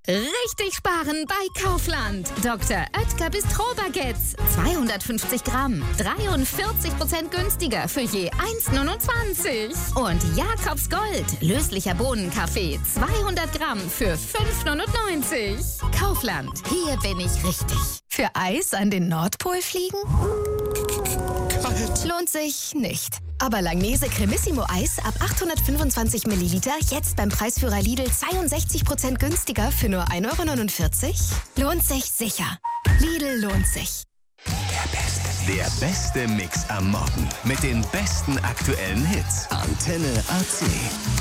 Richtig sparen bei Kaufland. Dr. Oetker Bistro-Baguettes. 250 Gramm. 43% günstiger für je 1,29. Und Jakobs Gold. Löslicher Bohnenkaffee. 200 Gramm für 5,99. Kaufland. Hier bin ich richtig. Für Eis an den Nordpol fliegen? Kalt. Lohnt sich nicht. Aber Langnese Cremissimo Eis ab 825 Milliliter jetzt beim Preisführer Lidl 62% günstiger für nur 1,49 €? Lohnt sich sicher. Lidl lohnt sich. Der beste Mix am Morgen mit den besten aktuellen Hits. Antenne AC.